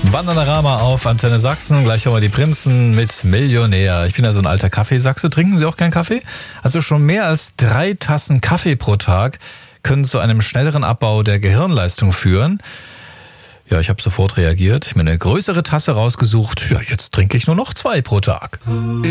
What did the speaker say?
Bananarama auf Antenne Sachsen. Gleich haben wir die Prinzen mit Millionär. Ich bin ja so ein alter Kaffeesachse. Trinken Sie auch keinen Kaffee? Also schon mehr als 3 Tassen Kaffee pro Tag können zu einem schnelleren Abbau der Gehirnleistung führen. Ja, ich habe sofort reagiert. Ich mir eine größere Tasse rausgesucht. Ja, jetzt trinke ich nur noch 2 pro Tag.